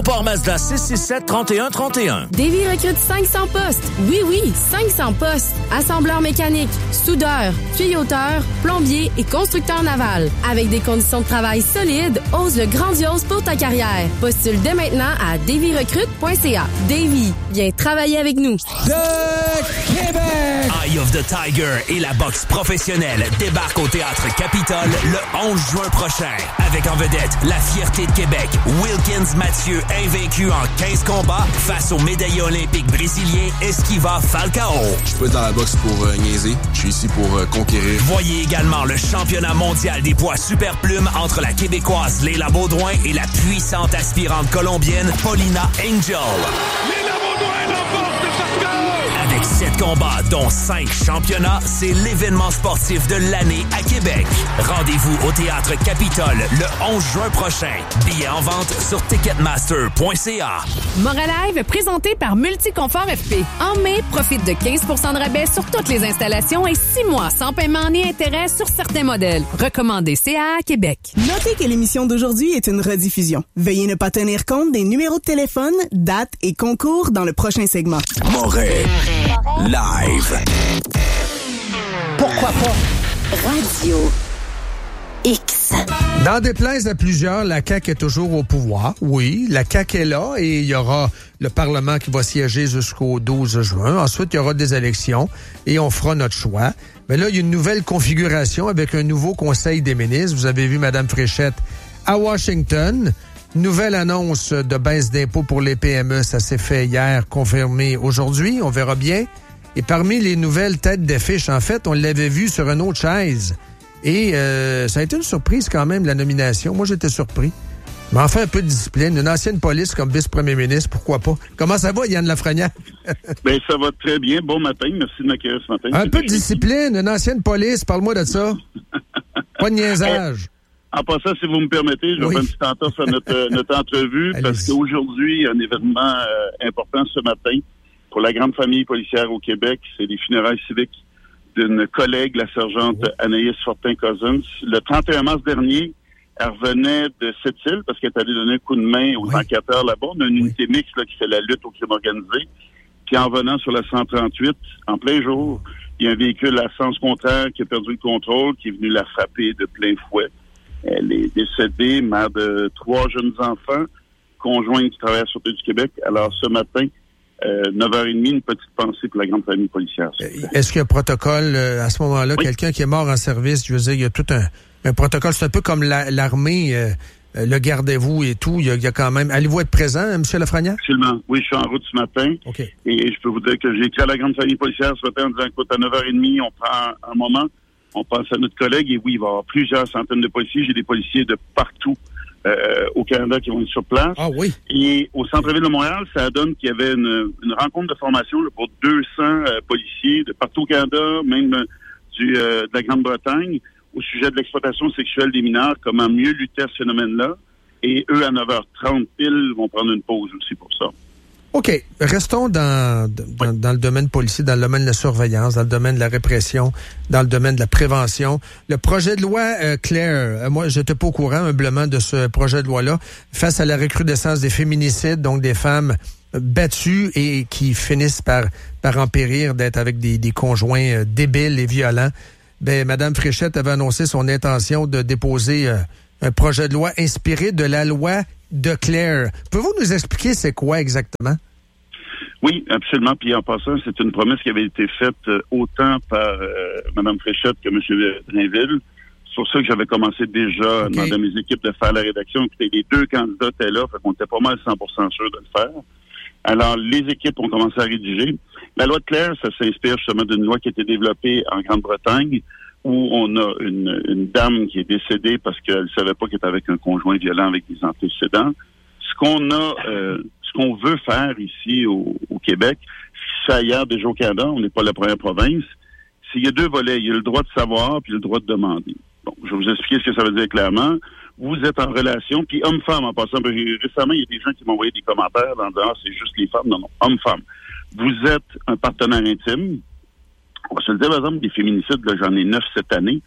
Port Mazda 667-3131. Davy recrute 500 postes. Oui, 500 postes. Assembleur mécanique, soudeur, tuyauteur, plombier et constructeur naval. Avec des conditions de travail solides, ose le grandiose pour ta carrière. Postule dès maintenant à davyrecrute.ca. Davy, viens travailler avec nous. De Québec! Eye of the Tiger et la boxe professionnelle débarquent au Théâtre Capitole le 11 juin prochain. Avec en vedette la fierté de Québec, Wilkins Mathieu, invaincu en 15 combats face au médaillé olympique brésilien Esquiva Falcao. Je suis pas dans la boxe pour niaiser. Je suis ici pour conquérir. Voyez également le championnat mondial des poids super plumes entre la Québécoise Léla Baudouin et la puissante aspirante colombienne Paulina Angel. Léla Baudouin remporte ce score! Avec 7 combats, dont 5 championnats, c'est l'événement sportif de l'année à Québec. Rendez-vous au Théâtre Capitole le 11 juin prochain. Billets en vente sur ticketmaster.ca. Moralive, présenté par Multiconfort FP. En mai, profite de 15 % de rabais sur toutes les installations et 6 mois sans paiement ni intérêt sur certains modèles. Recommandé CA Québec. Notez que l'émission d'aujourd'hui est une rediffusion. Veuillez ne pas tenir compte des numéros de téléphone, dates et concours dans le prochain segment. Moret Live. Pourquoi pas? Radio X. N'en déplaise à plusieurs, la CAQ est toujours au pouvoir. Oui, la CAQ est là et il y aura le Parlement qui va siéger jusqu'au 12 juin. Ensuite, il y aura des élections et on fera notre choix. Mais là, il y a une nouvelle configuration avec un nouveau Conseil des ministres. Vous avez vu Mme Fréchette à Washington. Nouvelle annonce de baisse d'impôts pour les PME. Ça s'est fait hier, confirmé aujourd'hui. On verra bien. Et parmi les nouvelles têtes d'affiche, en fait, on l'avait vu sur une autre chaise. Et ça a été une surprise quand même, la nomination. Moi, j'étais surpris. Mais enfin, un peu de discipline. Une ancienne police comme vice-premier ministre, pourquoi pas? Comment ça va, Yann Lafrenière? Bien, ça va très bien. Bon matin. Merci de m'accueillir ce matin. Un peu de discipline. Une ancienne police. Parle-moi de ça. Pas de niaisage. En passant, si vous me permettez, je vais faire un petit entorse à notre entrevue parce qu'aujourd'hui, il y a un événement important ce matin pour la grande famille policière au Québec. C'est les funérailles civiques d'une collègue, la sergente Anaïs Fortin-Cousins. Le 31 mars dernier, elle revenait de Sept-Îles parce qu'elle est allée donner un coup de main aux enquêteurs là-bas. On a une unité mixte là, qui fait la lutte au crime organisé. Puis en venant sur la 138, en plein jour, il y a un véhicule à sens contraire qui a perdu le contrôle, qui est venu la frapper de plein fouet. Elle est décédée, mère de 3 jeunes enfants, conjointe qui travaille à la Sûreté du Québec. Alors, ce matin, 9h30, une petite pensée pour la grande famille policière. Est-ce qu'il y a un protocole à ce moment-là? Oui. Quelqu'un qui est mort en service, je veux dire, il y a tout un protocole. C'est un peu comme l'armée, le gardez-vous et tout. Il y a quand même... Allez-vous être présent, M. Lafrenière? Absolument. Oui, je suis en route ce matin. Okay. Et je peux vous dire que j'ai écrit à la grande famille policière ce matin en disant, écoute, à 9h30, on prend un moment. On pense à notre collègue et oui, il va y avoir plusieurs centaines de policiers. J'ai des policiers de partout au Canada qui vont être sur place. Ah oui. Et au centre-ville de Montréal, ça donne qu'il y avait une rencontre de formation là, pour 200 policiers de partout au Canada, même de la Grande-Bretagne, au sujet de l'exploitation sexuelle des mineurs, comment mieux lutter à ce phénomène-là. Et eux, à 9h30 pile, vont prendre une pause aussi pour ça. OK. Restons dans le domaine policier, dans le domaine de la surveillance, dans le domaine de la répression, dans le domaine de la prévention. Le projet de loi Claire, moi, j'étais pas au courant humblement de ce projet de loi-là, face à la recrudescence des féminicides, donc des femmes battues et qui finissent par en périr d'être avec des conjoints débiles et violents. Ben, Mme Fréchette avait annoncé son intention de déposer un projet de loi inspiré de la loi de Claire. Pouvez-vous nous expliquer c'est quoi exactement? Oui, absolument. Puis en passant, c'est une promesse qui avait été faite autant par Mme Fréchette que M. Drainville. C'est pour ça que j'avais commencé déjà dans mes équipes de faire la rédaction. Écoutez, les deux candidats étaient là, fait qu'on était pas mal 100% sûr de le faire. Alors, les équipes ont commencé à rédiger. La loi de Claire, ça s'inspire justement d'une loi qui a été développée en Grande-Bretagne où on a une dame qui est décédée parce qu'elle ne savait pas qu'elle était avec un conjoint violent avec des antécédents. Ce qu'on veut faire ici au Québec, c'est ailleurs déjà au Canada, on n'est pas la première province, c'est qu'il y a deux volets. Il y a le droit de savoir puis le droit de demander. Bon, je vais vous expliquer ce que ça veut dire clairement. Vous êtes en relation, puis homme-femme en passant. Récemment, il y a des gens qui m'ont envoyé des commentaires en disant c'est juste les femmes. Non, homme-femme. Vous êtes un partenaire intime. On va se le dire, par exemple, des féminicides, là, j'en ai 9 cette année.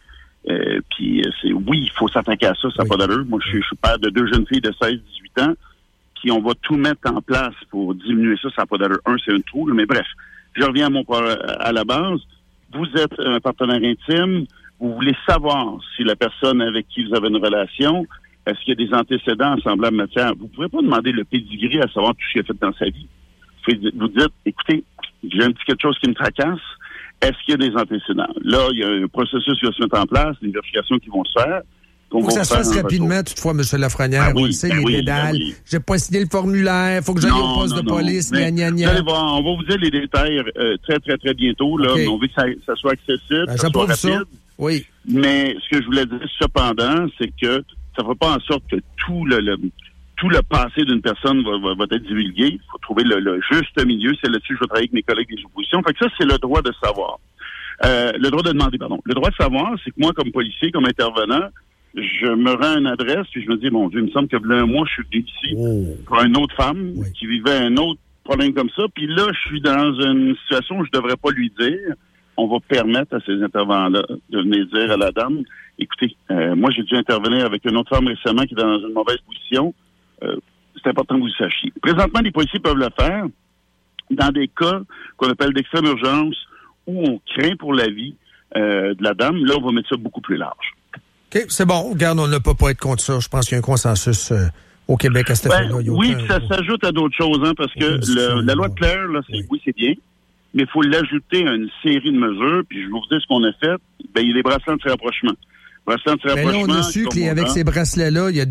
Puis oui, il faut s'attaquer à ça, ça n'a pas d'allure. Moi, je suis père de 2 jeunes filles de 16-18 ans puis on va tout mettre en place pour diminuer ça. Ça n'a pas d'allure. C'est un trou, là, mais bref. Je reviens à la base. Vous êtes un partenaire intime. Vous voulez savoir si la personne avec qui vous avez une relation, est-ce qu'il y a des antécédents en semblable matière. Vous ne pouvez pas demander le pédigree à savoir tout ce qu'il a fait dans sa vie. Vous dites, écoutez, j'ai un petit quelque chose qui me tracasse. Est-ce qu'il y a des antécédents? Là, il y a un processus qui va se mettre en place, des vérifications qui vont se faire. Il faut que ça se fasse rapidement, toutefois, M. Lafrenière. On le sait, les dédales. J'ai pas signé le formulaire. Il faut que j'aille au poste de police. Vous allez voir, on va vous dire les détails très, très, très bientôt. Là. Okay. On veut que ça soit accessible, que ça soit rapide. Ça. Oui. Mais ce que je voulais dire, cependant, c'est que ça ne fait pas en sorte que tout le passé d'une personne va être divulgué. Il faut trouver le juste milieu. C'est là-dessus que je vais travailler avec mes collègues des oppositions. Fait que ça, c'est le droit de savoir. Le droit de demander, pardon. Le droit de savoir, c'est que moi, comme policier, comme intervenant, je me rends à une adresse, puis je me dis, mon Dieu, il me semble que un mois, je suis venu ici pour une autre femme qui vivait un autre problème comme ça. Puis là, je suis dans une situation où je ne devrais pas lui dire. On va permettre à ces intervenants-là de venir dire à la dame, écoutez, moi, j'ai dû intervenir avec une autre femme récemment qui est dans une mauvaise position. C'est important que vous le sachiez. Présentement, les policiers peuvent le faire dans des cas qu'on appelle d'extrême urgence où on craint pour la vie de la dame. Là, on va mettre ça beaucoup plus large. OK, c'est bon. Regarde, on ne peut pas être contre ça. Je pense qu'il y a un consensus au Québec à cette fin-là. Oui, ça s'ajoute à d'autres choses, hein, parce que la loi de Claire, là, c'est bien, mais il faut l'ajouter à une série de mesures, puis je vais vous dire ce qu'on a fait. Il y a des bracelets de rapprochement. Mais là, on a su qu'avec ces bracelets-là, il y a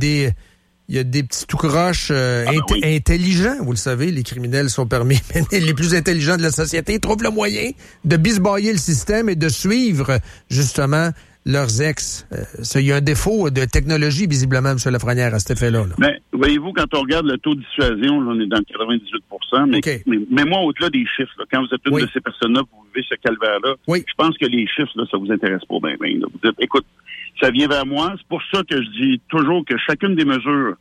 des petits tout croches intelligents. Vous le savez, les criminels sont parmi les plus intelligents de la société. Ils trouvent le moyen de bisbailler le système et de suivre, justement, leurs ex. Il y a un défaut de technologie, visiblement, M. Lafrenière, à cet effet-là. Mais voyez-vous, quand on regarde le taux de dissuasion, là, on est dans le 98%. Mais moi, au-delà des chiffres, là, quand vous êtes une de ces personnes-là, vous vivez ce calvaire-là, je pense que les chiffres, là, ça vous intéresse pas bien. Vous dites, écoute, ça vient vers moi. C'est pour ça que je dis toujours que chacune des mesures,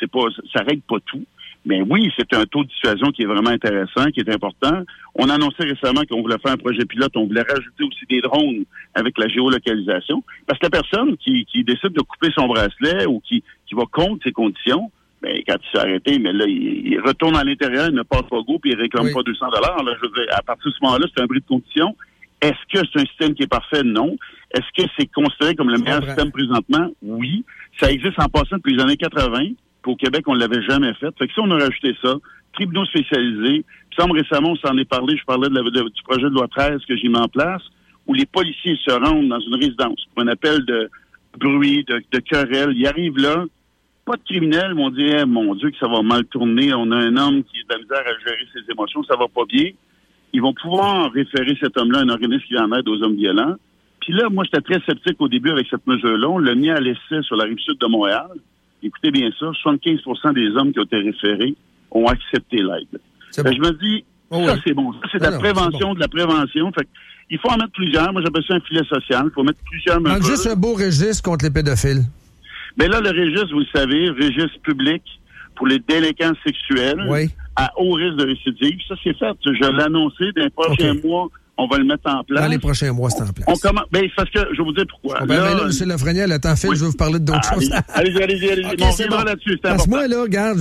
ça règle pas tout. Mais oui, c'est un taux de dissuasion qui est vraiment intéressant, qui est important. On a annoncé récemment qu'on voulait faire un projet pilote. On voulait rajouter aussi des drones avec la géolocalisation. Parce que la personne qui décide de couper son bracelet ou qui va contre ses conditions, ben, quand il s'est arrêté, mais là, il retourne à l'intérieur, il ne passe pas go, puis il réclame pas $200. Là, je veux dire, à partir de ce moment-là, c'est un bris de condition. Est-ce que c'est un système qui est parfait? Non. Est-ce que c'est considéré comme le meilleur système présentement? Oui. Ça existe en passant depuis les années 80. Puis au Québec, on ne l'avait jamais fait. Fait que si on a rajouté ça, tribunaux spécialisés. Puis ça, récemment, on s'en est parlé. Je parlais du projet de loi 13 que j'ai mis en place, où les policiers se rendent dans une résidence pour un appel de bruit, de querelle. Ils arrivent là, pas de criminels, mais on dit, mon Dieu, que ça va mal tourner. On a un homme qui a de la misère à gérer ses émotions, ça va pas bien. Ils vont pouvoir référer cet homme-là à un organisme qui en aide aux hommes violents. Puis là, moi, j'étais très sceptique au début avec cette mesure-là. On l'a mis à l'essai sur la rive-sud de Montréal. Écoutez bien ça, 75% des hommes qui ont été référés ont accepté l'aide. Je me dis, c'est bon. Ça, c'est de la prévention, de la prévention. Fait il faut en mettre plusieurs. Moi, j'appelle ça un filet social. Il faut mettre plusieurs mesures. Donc, juste un beau registre contre les pédophiles. Mais là, le registre, vous le savez, registre public pour les délinquants sexuels à haut risque de récidive. Ça, c'est fait. Je l'ai annoncé. Dans les prochains mois, on va le mettre en place. Dans les prochains mois, c'est en place. On commence. Parce que je vais vous dire pourquoi. Là, M. Lafrenière, le temps file, je vais vous parler d'autres choses. Allez-y. Okay, c'est bon. Là-dessus, parce que moi, là, regarde,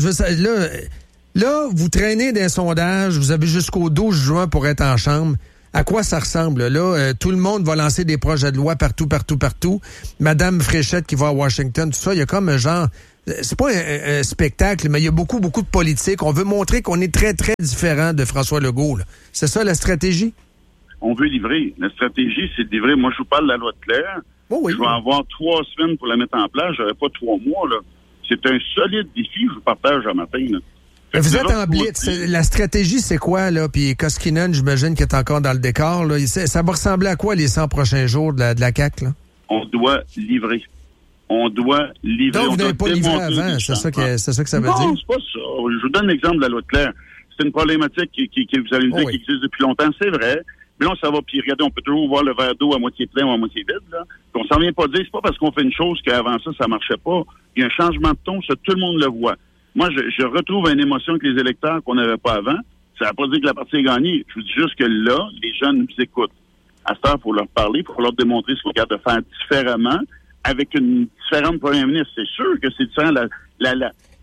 là, vous traînez d'un sondage, vous avez jusqu'au 12 juin pour être en chambre. À quoi ça ressemble, là? Tout le monde va lancer des projets de loi partout. Madame Fréchette qui va à Washington, tout ça, il y a comme un genre... C'est pas un spectacle, mais il y a beaucoup de politique. On veut montrer qu'on est très, très différent de François Legault, là. C'est ça, la stratégie? On veut livrer. La stratégie, c'est de livrer. Moi, je vous parle de la loi de Claire. Je vais avoir 3 semaines pour la mettre en place. J'aurai pas 3 mois, là. C'est un solide défi, je vous partage un matin, là. Vous êtes en blitz. La stratégie, c'est quoi, là? Puis Koskinen, j'imagine qu'il est encore dans le décor, là. Ça va ressembler à quoi les 100 prochains jours de la CAQ, là? On doit livrer. Donc, vous n'avez pas livré avant, c'est ça que ça veut dire? Non, c'est pas ça. Je vous donne l'exemple de la loi de Claire. C'est une problématique qui vous allez me dire, qui existe depuis longtemps, c'est vrai. Mais là, ça va, puis regardez, on peut toujours voir le verre d'eau à moitié plein ou à moitié vide, là. Puis on s'en vient pas dire, c'est pas parce qu'on fait une chose qu'avant ça marchait pas. Il y a un changement de ton, ça, tout le monde le voit. Moi, je retrouve une émotion avec les électeurs qu'on n'avait pas avant. Ça ne veut pas dire que la partie est gagnée. Je vous dis juste que là, les jeunes nous écoutent. À cette heure, il faut leur parler, il faut leur démontrer ce qu'on est capable de faire différemment, avec une différente première ministre. C'est sûr que c'est différent.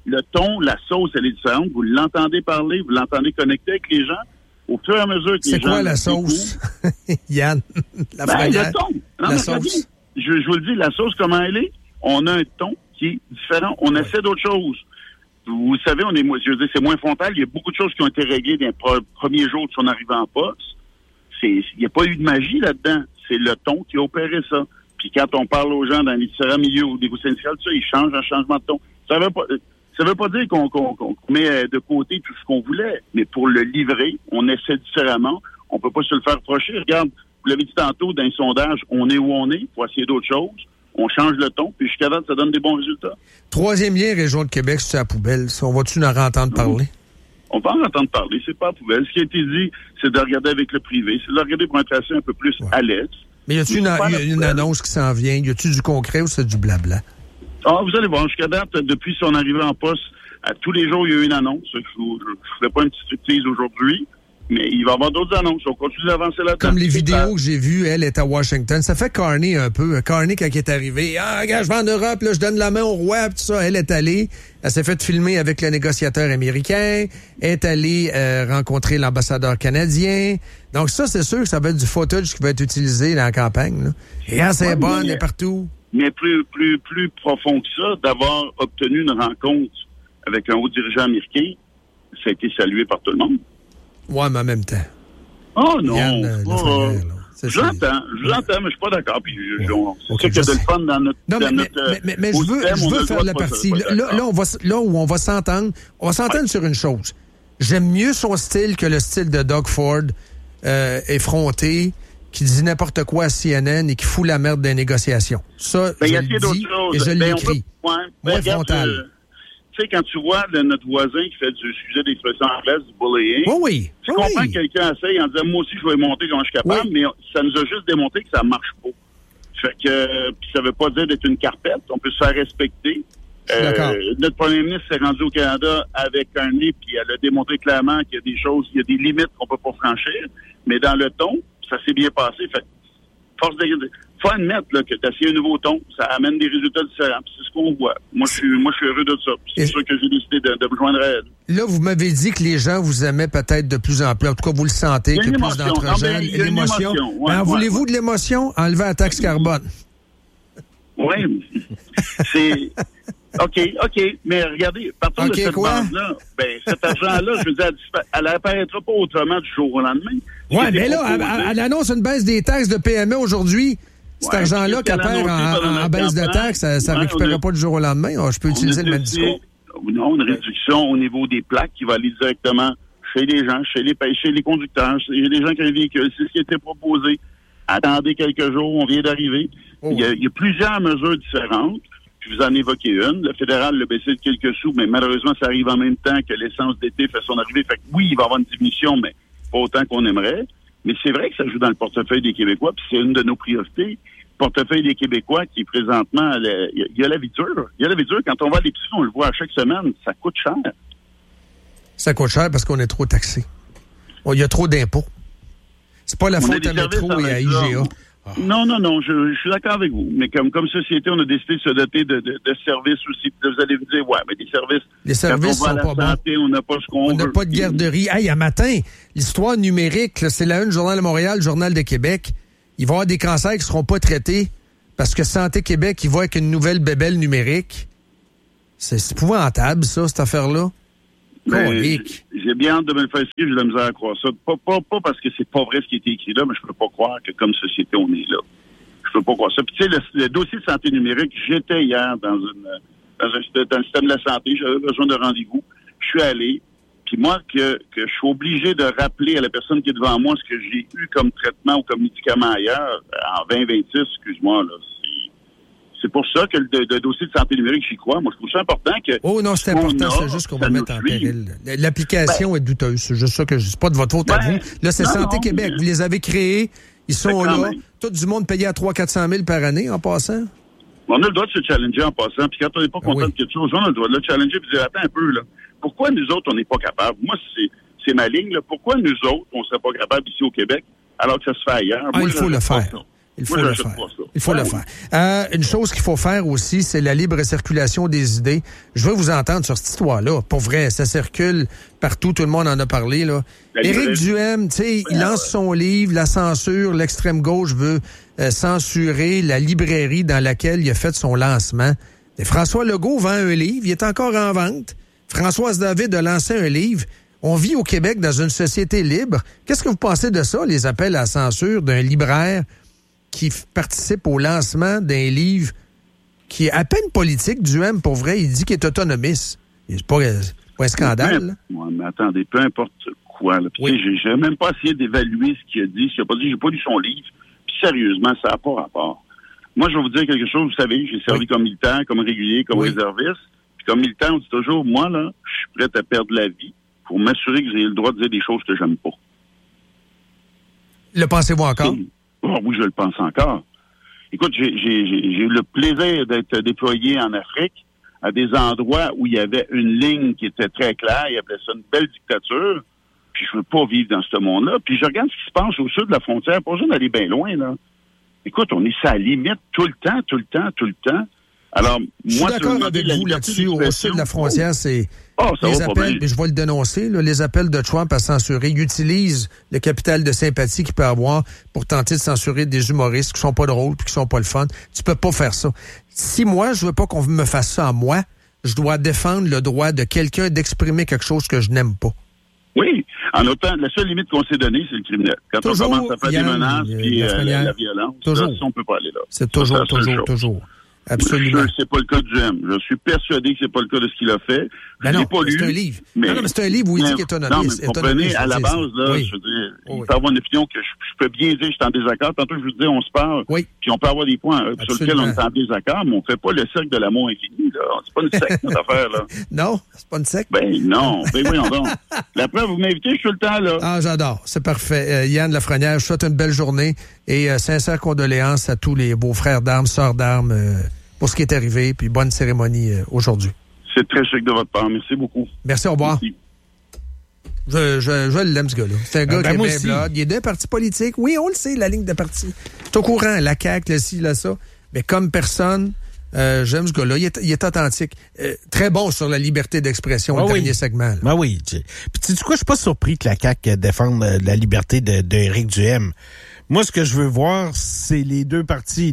le ton, la sauce, elle est différente. Vous l'entendez parler, vous l'entendez connecter avec les gens. Au fur et à mesure que les gens... C'est quoi la sauce, Yann? La le ton. Non, la sauce. Je vous le dis, la sauce, comment elle est? On a un ton qui est différent. On essaie d'autres choses. Vous savez, je veux dire, c'est moins frontal. Il y a beaucoup de choses qui ont été réglées dans les premiers jours de son arrivée en poste. Il n'y a pas eu de magie là-dedans. C'est le ton qui a opéré ça. Puis quand on parle aux gens dans les différents milieux au niveau syndical, ça, ils changent un changement de ton. Ça veut pas dire qu'on met de côté tout ce qu'on voulait, mais pour le livrer, on essaie différemment. On peut pas se le faire reprocher. Regarde, vous l'avez dit tantôt, dans les sondages, on est où on est, faut essayer d'autres choses. On change le ton, puis jusqu'à date, ça donne des bons résultats. Troisième lien, Région de Québec, c'est la poubelle. On va-tu en entendre parler? On va en entendre parler, c'est pas la poubelle. Ce qui a été dit, c'est de regarder avec le privé, c'est de regarder pour un tracé un peu plus à l'est. Mais y a-tu une annonce qui s'en vient? Y a-tu du concret ou c'est du blabla? Ah, vous allez voir, jusqu'à date, depuis son arrivée en poste, à tous les jours, il y a eu une annonce. Je ne ferai pas une petite striptease aujourd'hui, mais il va y avoir d'autres annonces. On continue d'avancer là-dedans. Comme les vidéos que j'ai vues, elle est à Washington. Ça fait Carney un peu. Carney, quand il est arrivé, regarde, je vais en Europe, là, je donne la main au roi, pis tout ça. Elle est allée. Elle s'est fait filmer avec le négociateur américain. Elle est allée rencontrer l'ambassadeur canadien. Donc ça, c'est sûr que ça va être du footage qui va être utilisé dans la campagne. Là. Et c'est bonne, elle est partout. Mais plus profond que ça, d'avoir obtenu une rencontre avec un haut dirigeant américain, ça a été salué par tout le monde. Ouais, mais en même temps. Oh non! Yann, je l'entends, mais je suis pas d'accord. Puis c'est sûr qu'il y a de le fun dans notre... Non, mais je veux faire la partie. Là où on va s'entendre, sur une chose. J'aime mieux son style que le style de Doug Ford, effronté, qui dit n'importe quoi à CNN et qui fout la merde des négociations. Ça, je le dis et je l'écris. Moins frontal. Tu sais, quand tu vois notre voisin qui fait du sujet d'expression anglaise, du bullying, tu comprends que quelqu'un essaye en disant « Moi aussi, je vais monter quand je suis capable », mais ça nous a juste démontré que ça marche pas. Fait que, puis ça veut pas dire d'être une carpette, on peut se faire respecter. Notre premier ministre s'est rendu au Canada avec un nez, puis elle a démontré clairement qu'il y a des choses, il y a des limites qu'on peut pas franchir, mais dans le ton, ça s'est bien passé. Fait faut admettre là, que tu as essayé un nouveau ton, ça amène des résultats différents. C'est ce qu'on voit. Moi, je suis heureux de ça. C'est sûr que j'ai décidé de me joindre à elle. Là, vous m'avez dit que les gens vous aimaient peut-être de plus en plus. En tout cas, vous le sentez, qu'il y a plus d'entre-gens. L'émotion. Voulez-vous de l'émotion? Enlevez la taxe carbone. Oui. C'est... OK. Mais regardez, partons de cette base-là. Cet argent-là, je veux dire, elle apparaîtra pas autrement du jour au lendemain. Oui, mais là, elle annonce une baisse des taxes de PME aujourd'hui. Cet argent-là qu'elle perd en baisse de taxes, ça ne récupérera pas du jour au lendemain. Je peux utiliser le même discours. Non, une réduction au niveau des plaques qui va aller directement chez les gens, chez les conducteurs, chez les gens qui ont un véhicule. C'est ce qui a été proposé. Attendez quelques jours, on vient d'arriver. Il y a plusieurs mesures différentes. Puis vous en évoquez une. Le fédéral l'a baissé de quelques sous, mais malheureusement, ça arrive en même temps que l'essence d'été fait son arrivée. Fait que oui, il va y avoir une diminution, mais pas autant qu'on aimerait. Mais c'est vrai que ça joue dans le portefeuille des Québécois, puis c'est une de nos priorités. Le portefeuille des Québécois qui, présentement, il y a la vie dure. Il y a la vie dure. Quand on va à l'épicerie, on le voit à chaque semaine, ça coûte cher. Ça coûte cher parce qu'on est trop taxé. Il y a trop d'impôts. C'est pas la faute à Métro et à IGA. Non, je suis d'accord avec vous. Mais comme société, on a décidé de se doter de services aussi. Vous allez me dire, mais des services... Les services sont pas bons. On n'a pas ce qu'on veut. On n'a pas de garderie. Hey, à matin, l'histoire numérique, là, c'est la une, Journal de Montréal, le Journal de Québec. Il va y avoir des cancers qui ne seront pas traités parce que Santé Québec, il va avec une nouvelle bébelle numérique. C'est épouvantable, ça, cette affaire-là. J'ai bien hâte de me le faire expliquer, j'ai de la misère à croire ça. Pas parce que c'est pas vrai ce qui a été écrit là, mais je peux pas croire que comme société, on est là. Je peux pas croire ça. Puis tu sais, le dossier de santé numérique, j'étais hier dans le système de la santé, j'avais besoin de rendez-vous. Je suis allé, puis moi, que je suis obligé de rappeler à la personne qui est devant moi ce que j'ai eu comme traitement ou comme médicament ailleurs, en 2026, excuse-moi, là, c'est pour ça que le dossier de santé numérique, j'y crois. Moi, je trouve ça important que... Oh non, c'est important, c'est juste qu'on va mettre en péril. L'application est douteuse, c'est juste ça que je dis. C'est pas de votre faute à vous. Là, c'est Santé Québec. Vous les avez créés, ils sont là. Tout du monde payé à 300-400 000 par année en passant. On a le droit de se challenger en passant, puis quand on n'est pas content de quelque chose, on a le droit de le challenger et de dire, attends un peu, là. Pourquoi nous autres, on n'est pas capables? Moi, c'est ma ligne, là. Pourquoi nous autres, on ne serait pas capables ici au Québec, alors que ça se fait ailleurs? Il faut le faire. Il faut le faire. Il faut le faire. Une chose qu'il faut faire aussi, c'est la libre circulation des idées. Je veux vous entendre sur cette histoire-là. Pour vrai, ça circule partout. Tout le monde en a parlé, là. Éric Duhaime, tu sais, il lance son livre, La censure, l'extrême gauche veut censurer la librairie dans laquelle il a fait son lancement. Et François Legault vend un livre, il est encore en vente. Françoise David a lancé un livre. On vit au Québec dans une société libre. Qu'est-ce que vous pensez de ça, les appels à la censure d'un libraire qui participe au lancement d'un livre qui est à peine politique? Duhaime, pour vrai, il dit qu'il est autonomiste. C'est pas un scandale. Mais attendez, peu importe quoi. Là. Puis, j'ai même pas essayé d'évaluer ce qu'il a dit. S'il a pas dit, j'ai pas lu son livre. Puis sérieusement, ça n'a pas rapport. Moi, je vais vous dire quelque chose. Vous savez, j'ai servi comme militaire, comme régulier, comme réserviste. Puis comme militant, on dit toujours, moi, là, je suis prêt à perdre la vie pour m'assurer que j'ai le droit de dire des choses que j'aime pas. Le pensez-vous encore? Oui, je le pense encore. Écoute, j'ai eu le plaisir d'être déployé en Afrique à des endroits où il y avait une ligne qui était très claire. Il appelait ça une belle dictature. Puis je veux pas vivre dans ce monde-là. Puis je regarde ce qui se passe au sud de la frontière. Pas besoin d'aller bien loin, là. Écoute, on est à la limite tout le temps. Alors, moi, je suis d'accord avec vous là-dessus. Au sud de la frontière, c'est les appels, mais je vais le dénoncer, là, les appels de Trump à censurer. Il utilise le capital de sympathie qu'il peut avoir pour tenter de censurer des humoristes qui sont pas drôles puis qui sont pas le fun. Tu peux pas faire ça. Si moi, je veux pas qu'on me fasse ça à moi, je dois défendre le droit de quelqu'un d'exprimer quelque chose que je n'aime pas. Oui. En autant, la seule limite qu'on s'est donnée, c'est le criminel. Quand on commence à faire des menaces et la violence, là, on peut pas aller là. C'est toujours. Absolument. C'est pas le cas de Duhaime. Je suis persuadé que c'est pas le cas de ce qu'il a fait. Ben non, c'est un livre. Mais c'est un livre où il dit qu'il est autonomiste. Non, mais comprenez, à la base, là, je veux dire, il peut avoir une opinion que je peux bien dire que je suis en désaccord. Tantôt, je veux dire, on se parle, puis on peut avoir des points sur lesquels on est en désaccord, mais on fait pas le cercle de l'amour infini, là. C'est pas une secte, notre affaire, là. Non, c'est pas une secte. Ben non, voyons donc. La preuve, vous m'invitez, je suis tout le temps, là. Ah, j'adore. C'est parfait. Yann Lafrenière, je souhaite une belle journée et sincères condoléances à tous les beaux frères d'armes, sœurs d'armes, pour ce qui est arrivé, puis bonne cérémonie aujourd'hui. C'est très chic de votre part. Merci beaucoup. Merci, au revoir. Merci. Je l'aime, ce gars-là. C'est un gars qui est bien blood. Il est d'un parti politique. Oui, on le sait, la ligne de parti. Je suis au courant, la CAQ, le ci, le ça. Mais comme personne, j'aime ce gars-là. Il est authentique. Très bon sur la liberté d'expression, le dernier segment. Ben oui. Puis tu sais quoi, je suis pas surpris que la CAQ défende la liberté d'Éric Duhaime. Moi, ce que je veux voir, c'est les deux partis,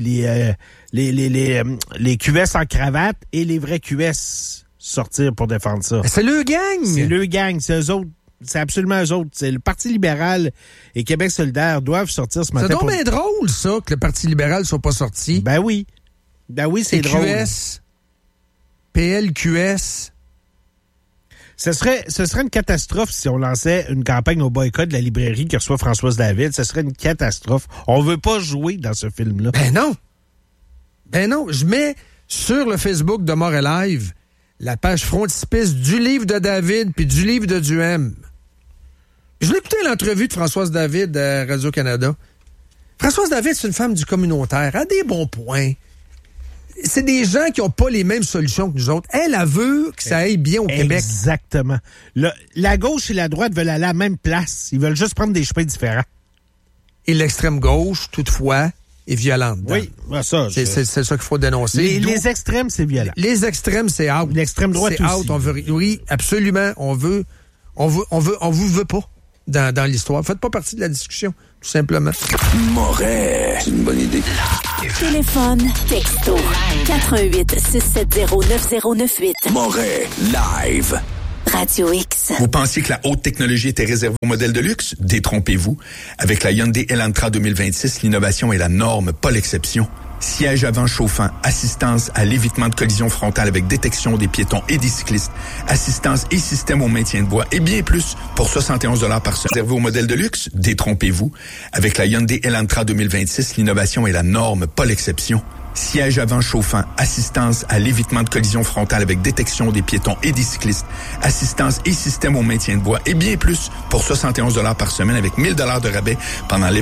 les QS en cravate et les vrais QS sortir pour défendre ça. C'est le gang! C'est le gang, c'est eux autres. C'est absolument eux autres. C'est le Parti libéral et Québec solidaire doivent sortir ce matin. C'est donc bien drôle, ça, que le Parti libéral ne soit pas sorti. Ben oui, c'est drôle. QS, PLQS... Ce serait une catastrophe si on lançait une campagne au boycott de la librairie qui reçoit Françoise David. Ce serait une catastrophe. On veut pas jouer dans ce film-là. Ben non. Je mets sur le Facebook de Montréal Live la page frontispice du livre de David puis du livre de Duhaime. Je l'ai écouté l'entrevue de Françoise David à Radio-Canada. Françoise David, c'est une femme du communautaire. Elle a des bons points. C'est des gens qui n'ont pas les mêmes solutions que nous autres. Elle veut que ça aille bien au Québec. Exactement. La gauche et la droite veulent aller à la même place. Ils veulent juste prendre des chemins différents. Et l'extrême gauche, toutefois, est violente. Oui, ça. C'est ça qu'il faut dénoncer. Les extrêmes, c'est violent. Les extrêmes, c'est out. L'extrême droite c'est aussi. Oui, absolument. On vous veut pas dans l'histoire. Faites pas partie de la discussion, tout simplement. Moret. C'est une bonne idée. Téléphone, texto, 88-670-9098. Moret, live. Radio X. Vous pensiez que la haute technologie était réservée aux modèles de luxe? Détrompez-vous. Avec la Hyundai Elantra 2026, l'innovation est la norme, pas l'exception. Siège avant chauffant, assistance à l'évitement de collision frontale avec détection des piétons et des cyclistes, assistance et système au maintien de voie et bien plus pour 71 $ par semaine. Réservé au modèle de luxe? Détrompez-vous. Avec la Hyundai Elantra 2026, l'innovation est la norme, pas l'exception. Siège avant chauffant, assistance à l'évitement de collision frontale avec détection des piétons et des cyclistes, assistance et système au maintien de voie et bien plus pour 71 $ par semaine avec 1000 $ de rabais pendant l'événement.